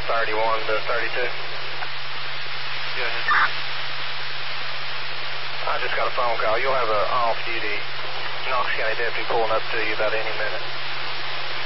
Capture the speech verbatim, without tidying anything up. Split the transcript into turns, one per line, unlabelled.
thirty-one to thirty-two.
Go ahead.
I just got a phone call. You'll have an off-duty Knox County deputy pulling up to you about any minute.